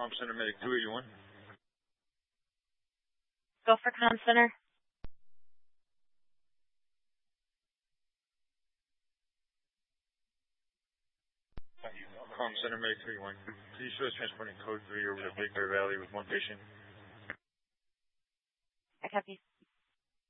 Comm Center Medic 281. Go for Comm Center. Comm Center Medic 381. Please show us transporting code 3 over to Big Bear Valley with one patient. I copy.